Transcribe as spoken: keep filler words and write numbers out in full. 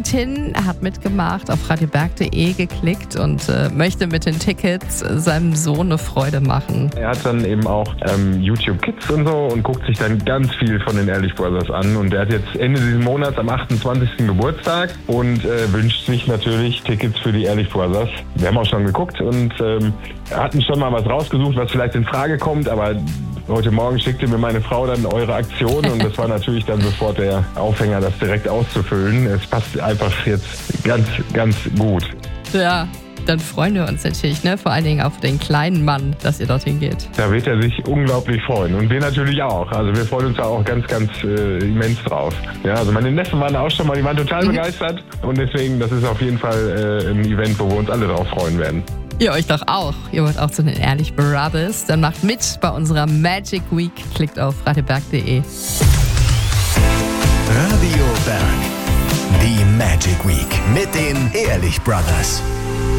Tin hat mitgemacht, auf radioberg punkt de geklickt und äh, möchte mit den Tickets seinem Sohn eine Freude machen. Er hat dann eben auch ähm, YouTube Kids und so und guckt sich dann ganz viel von den Ehrlich Brothers an. Und er hat jetzt Ende dieses Monats am achtundzwanzigsten Geburtstag und äh, wünscht sich natürlich Tickets für die Ehrlich Brothers. Wir haben auch schon geguckt und ähm, hatten schon mal was rausgesucht, was vielleicht in Frage kommt, aber heute Morgen schickte mir meine Frau dann eure Aktion und das war natürlich dann sofort der Aufhänger, das direkt auszufüllen. Es passt einfach jetzt ganz, ganz gut. Ja, dann freuen wir uns natürlich, ne? Vor allen Dingen auf den kleinen Mann, dass ihr dorthin geht. Da wird er sich unglaublich freuen und wir natürlich auch. Also wir freuen uns da auch ganz, ganz äh, immens drauf. Ja, also meine Neffen waren auch schon mal, die waren total mhm. begeistert und deswegen, das ist auf jeden Fall äh, ein Event, wo wir uns alle drauf freuen werden. Ihr euch doch auch. Ihr wollt auch zu den Ehrlich Brothers. Dann macht mit bei unserer Magic Week. Klickt auf radioberg punkt de. Radio Berg. Die Magic Week mit den Ehrlich Brothers.